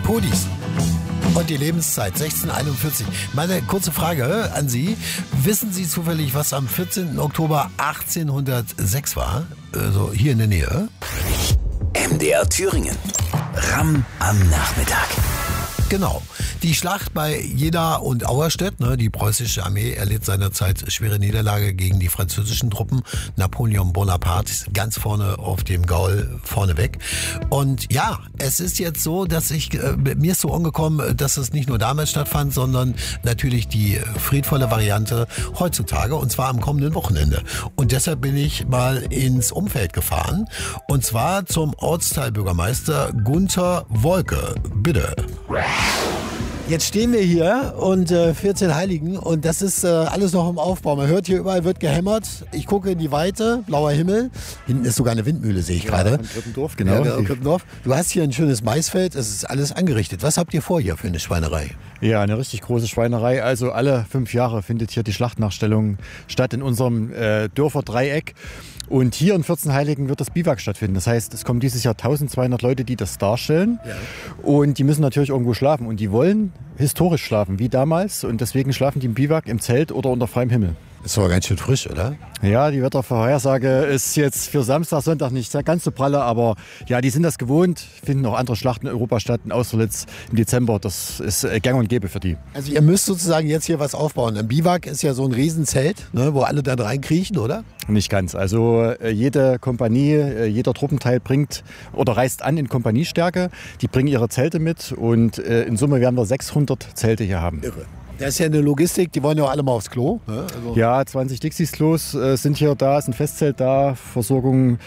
Podis. Und die Lebenszeit 1641. Meine kurze Frage an Sie. Wissen Sie zufällig, was am 14. Oktober 1806 war? Also hier in der Nähe? MDR Thüringen. Ramm am Nachmittag. Genau. Die Schlacht bei Jena und Auerstedt, die preußische Armee erlitt seinerzeit schwere Niederlage gegen die französischen Truppen. Napoleon Bonaparte ist ganz vorne auf dem Gaul vorneweg. Und ja, es ist jetzt so, dass mir ist so angekommen, dass es nicht nur damals stattfand, sondern natürlich die friedvolle Variante heutzutage, und zwar am kommenden Wochenende. Und deshalb bin ich mal ins Umfeld gefahren, und zwar zum Ortsteilbürgermeister Gunther Wolke. Bitte. Jetzt stehen wir hier und 14 Heiligen, und das ist alles noch im Aufbau. Man hört hier überall, wird gehämmert. Ich gucke in die Weite, blauer Himmel. Hinten ist sogar eine Windmühle, sehe ich gerade. Krippendorf, genau. Ja, Krippendorf. Du hast hier ein schönes Maisfeld, es ist alles angerichtet. Was habt ihr vor hier für eine Schweinerei? Ja, eine richtig große Schweinerei. Also alle 5 Jahre findet hier die Schlachtnachstellung statt in unserem Dörferdreieck. Und hier in 14 Heiligen wird das Biwak stattfinden. Das heißt, es kommen dieses Jahr 1200 Leute, die das darstellen. Ja. Und die müssen natürlich irgendwo schlafen. Und die wollen historisch schlafen, wie damals. Und deswegen schlafen die im Biwak, im Zelt oder unter freiem Himmel. Ist aber ganz schön frisch, oder? Ja, die Wettervorhersage ist jetzt für Samstag, Sonntag nicht ganz so pralle, aber ja, die sind das gewohnt, finden auch andere Schlachten in Europa statt, in Austerlitz im Dezember. Das ist gang und gäbe für die. Also ihr müsst sozusagen jetzt hier was aufbauen. Ein Biwak ist ja so ein Riesenzelt, wo alle dann reinkriechen, oder? Nicht ganz. Also jede Kompanie, jeder Truppenteil bringt oder reist an in Kompaniestärke. Die bringen ihre Zelte mit, und in Summe werden wir 600 Zelte hier haben. Irre. Das ist ja eine Logistik, die wollen ja auch alle mal aufs Klo. Ne? Also ja, 20 Dixies-Klos sind hier da, ist ein Festzelt da, Versorgung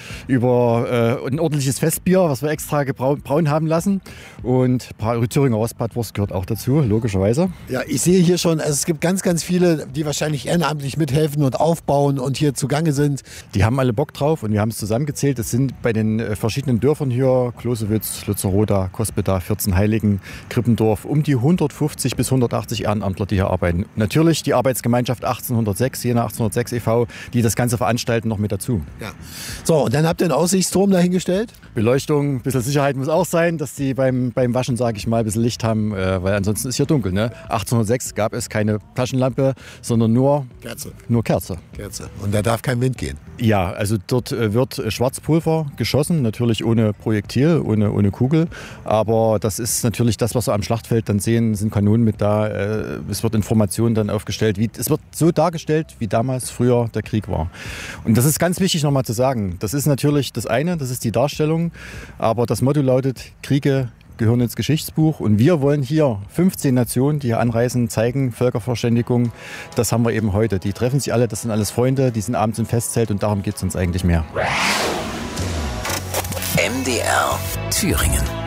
über ein ordentliches Festbier, was wir extra braun haben lassen. Und Thüringer Rostbratwurst gehört auch dazu, logischerweise. Ja, ich sehe hier schon, also es gibt ganz, ganz viele, die wahrscheinlich ehrenamtlich mithelfen und aufbauen und hier zugange sind. Die haben alle Bock drauf, und wir haben es zusammengezählt. Es sind bei den verschiedenen Dörfern hier, Klosewitz, Lützeroda, Cospeda, 14 Heiligen, Krippendorf, um die 150 bis 180 Ehrenamtler, die hier arbeiten. Natürlich die Arbeitsgemeinschaft 1806, Jena 1806 e.V., die das Ganze veranstalten, noch mit dazu. Ja. So, und dann habt ihr einen Aussichtsturm dahingestellt? Beleuchtung, ein bisschen Sicherheit muss auch sein, dass die beim Waschen, sage ich mal, ein bisschen Licht haben, weil ansonsten ist hier dunkel. Ne? 1806 gab es keine Taschenlampe, sondern nur Kerze. Und da darf kein Wind gehen? Ja, also dort wird Schwarzpulver geschossen, natürlich ohne Projektil, ohne Kugel. Aber das ist natürlich das, was wir am Schlachtfeld dann sehen, sind Kanonen mit da. Es wird Informationen dann aufgestellt. Es wird so dargestellt, wie damals früher der Krieg war. Und das ist ganz wichtig nochmal zu sagen. Das ist natürlich das eine, das ist die Darstellung. Aber das Motto lautet, Kriege gehören ins Geschichtsbuch. Und wir wollen hier 15 Nationen, die hier anreisen, zeigen, Völkerverständigung. Das haben wir eben heute. Die treffen sich alle, das sind alles Freunde, die sind abends im Festzelt, und darum geht es uns eigentlich mehr. MDR Thüringen.